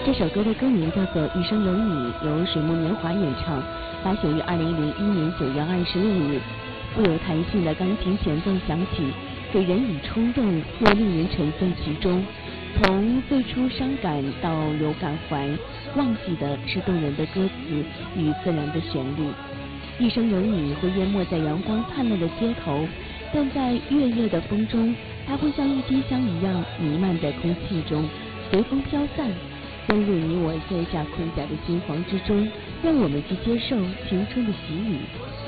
这首歌的歌名叫做《一生有你》，由水木年华演唱，发行于2001年9月26日。富有弹性的钢琴前奏响起，给人以冲动，又令人沉醉其中。从最初伤感到有感怀，忘记的是动人的歌词与自然的旋律。一生有你会淹没在阳光灿烂的街头，但在月夜的风中，它会像郁金香一样弥漫在空气中，随风飘散，钻入你我卸下盔甲的金黄之中，让我们去接受青春的洗礼。